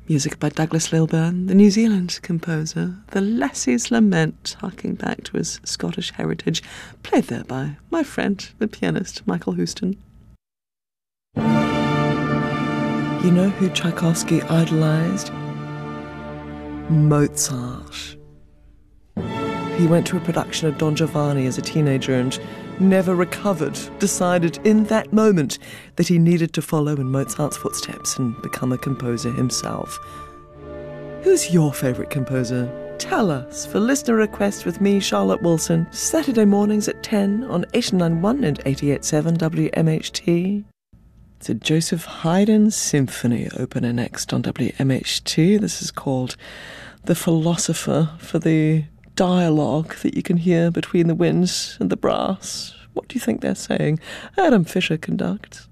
Music by Douglas Lilburn, the New Zealand composer, the Lassie's Lament, harking back to his Scottish heritage, played there by my friend, the pianist Michael Houston. You know who Tchaikovsky idolised? Mozart. He went to a production of Don Giovanni as a teenager and never recovered, decided in that moment that he needed to follow in Mozart's footsteps and become a composer himself. Who's your favourite composer? Tell us for listener request with me, Charlotte Wilson, Saturday mornings at 10 on 89.1 and 88.7 WMHT. It's a Joseph Haydn Symphony opener next on WMHT. This is called The Philosopher, for the dialogue that you can hear between the winds and the brass. What do you think they're saying? Adam Fisher conducts.